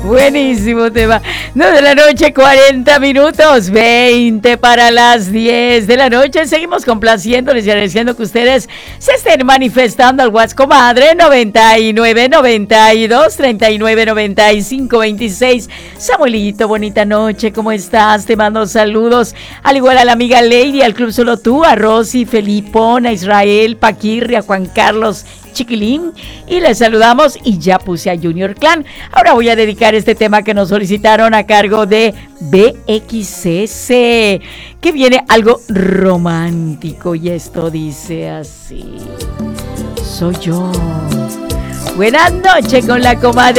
Buenísimo tema. 9 de la noche, 40 minutos, 20 para las 10 de la noche. Seguimos complaciéndoles y agradeciendo que ustedes se estén manifestando al WhatsApp, comadre, 99 92 39 95 26. Samuelito, bonita noche, ¿cómo estás? Te mando saludos, al igual a la amiga Lady, al Club Solo Tú, a Rosy, Felipón, a Israel, Paquirri, a Juan Carlos, Chiquilín, y les saludamos. Y ya puse a Junior Clan. Ahora voy a dedicar este tema que nos solicitaron a cargo de BXS, que viene algo romántico, y esto dice así: soy yo. Buenas noches con la comadre